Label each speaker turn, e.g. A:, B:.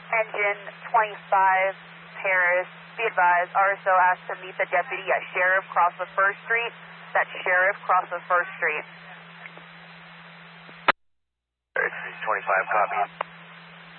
A: Engine 25, Paris. Be advised, RSO asked to meet the deputy at Sheriff, cross of 1st Street. That's Sheriff, cross of 1st Street.
B: 25, copy.